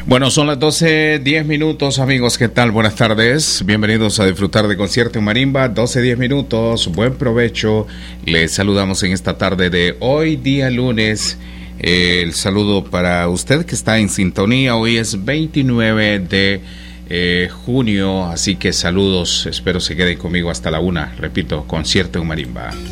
Bueno, son las 12:10, amigos. ¿Qué tal? Buenas tardes. Bienvenidos a disfrutar de Concierto en Marimba. 12:10. Buen provecho. Les saludamos en esta tarde de hoy, día lunes. El saludo para usted que está en sintonía. Hoy es 29 de junio, así que saludos. Espero se quede conmigo hasta la 1. Repito, Concierto en Marimba.